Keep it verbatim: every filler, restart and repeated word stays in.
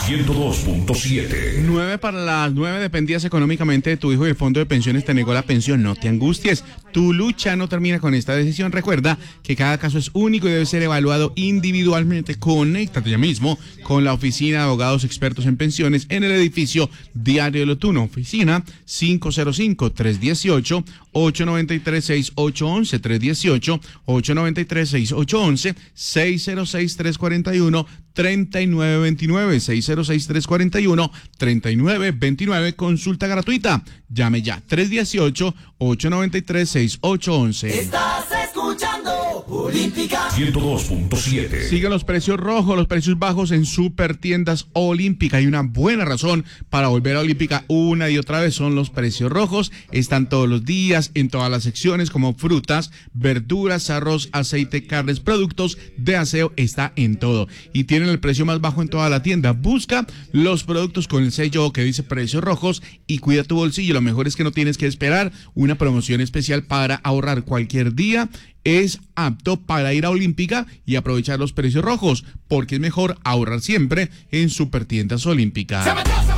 ciento dos punto siete. nueve para las nueve, dependías económicamente de tu hijo y el fondo de pensiones te negó la pensión. No te angusties, tu lucha no termina con esta decisión. Recuerda que cada caso es único y debe ser evaluado individualmente. Conéctate ya mismo con la oficina de abogados expertos en pensiones en el edificio Diario del Otuno. Oficina cinco cero cinco, tres uno ocho, ocho nueve tres, seis ocho uno uno, tres uno ocho, ocho nueve tres, seis ocho uno uno, seis cero seis, tres cuatro uno, tres nueve dos nueve, seis cero seis, tres cuatro uno, tres nueve dos nueve. Consulta gratuita. Llame ya, tres uno ocho, ocho nueve tres, seis ocho uno uno. Estás escuchando Olímpica ciento dos punto siete. Sigan los precios rojos, los precios bajos en Supertiendas Olímpica. Hay una buena razón para volver a Olímpica una y otra vez, son los precios rojos. Están todos los días en todas las secciones como frutas, verduras, arroz, aceite, carnes, productos de aseo, está en todo. Y tienen el precio más bajo en toda la tienda. Busca los productos con el sello que dice precios rojos y cuida tu bolsillo. Lo mejor es que no tienes que esperar una promoción especial para ahorrar cualquier día. Es apto para ir a Olímpica y aprovechar los precios rojos, porque es mejor ahorrar siempre en Supertiendas Olímpica.